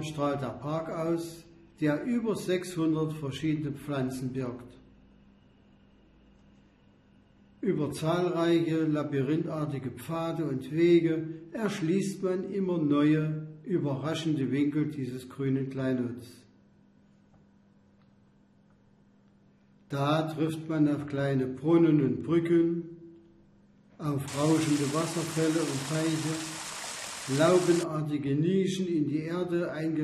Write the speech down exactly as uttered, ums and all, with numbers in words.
Farben strahlt der Park aus, der über sechshundert verschiedene Pflanzen birgt. Über zahlreiche labyrinthartige Pfade und Wege erschließt man immer neue, überraschende Winkel dieses grünen Kleinods. Da trifft man auf kleine Brunnen und Brücken, auf rauschende Wasserfälle und Teiche, laubenartige Nischen in die Erde eingeleitet